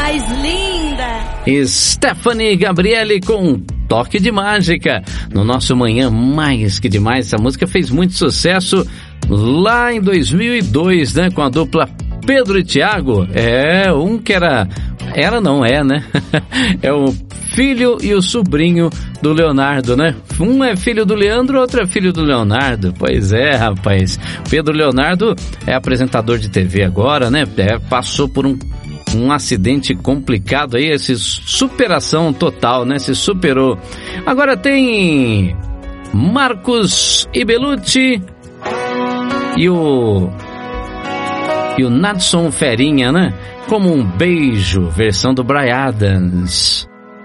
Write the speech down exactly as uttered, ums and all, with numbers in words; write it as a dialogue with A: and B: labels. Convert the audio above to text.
A: mais linda.
B: Stephanie Gabriele com Toque de Mágica. No nosso Manhã Mais Que Demais, essa música fez muito sucesso lá em dois mil e dois, né? Com a dupla Pedro e Thiago. É, um que era... Era não, é, né? É o filho e o sobrinho do Leonardo, né? Um é filho do Leandro, outro é filho do Leonardo. Pois é, rapaz. Pedro Leonardo é apresentador de T V agora, né? É, passou por um, um acidente complicado aí, esse superação total, né? Se superou. Agora tem Marcos e Belucci e o... E o Nadson Ferinha, né? Como um beijo, versão do Bryan Adams.